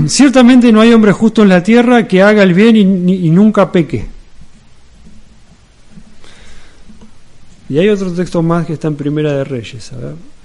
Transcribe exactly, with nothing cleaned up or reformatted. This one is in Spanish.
ciertamente no hay hombre justo en la tierra que haga el bien y, y nunca peque. Y hay otro texto más que está en Primera de Reyes, a ver.